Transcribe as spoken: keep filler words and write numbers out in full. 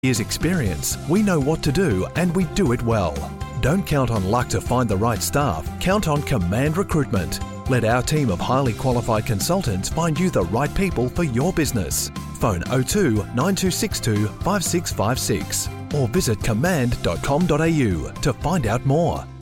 years experience, we know what to do and we do it well. Don't count on luck to find the right staff. Count on Command Recruitment. Let our team of highly qualified consultants find you the right people for your business. Phone oh two nine two six two five six five six or visit command dot com dot a u to find out more.